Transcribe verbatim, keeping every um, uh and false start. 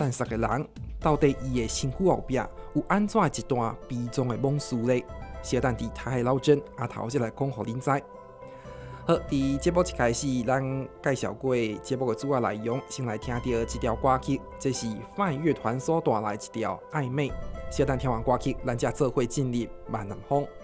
犯杀的人，到底伊的身躯后壁有安怎一段悲壮的往事呢？小等伫台海老真阿头再来讲，互恁知。好，伫节目一开始，咱介绍过节目的主要内容，先来听到一条歌曲，这是泛乐团所带来一条《暧昧》。小等听完歌曲，咱才做伙进入慢南风。